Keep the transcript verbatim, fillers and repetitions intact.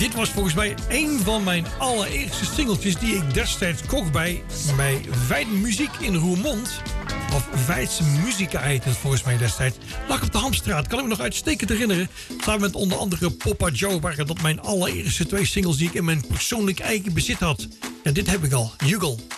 Dit was volgens mij een van mijn allereerste singeltjes die ik destijds kocht bij, bij Veit Muziek in Roermond. Of Veitse Muzika heet het volgens mij destijds. Lag op de Hamstraat, kan ik me nog uitstekend herinneren. Samen met onder andere Papa Joe waren dat mijn allereerste twee singles die ik in mijn persoonlijk eigen bezit had. En dit heb ik al, Jugel.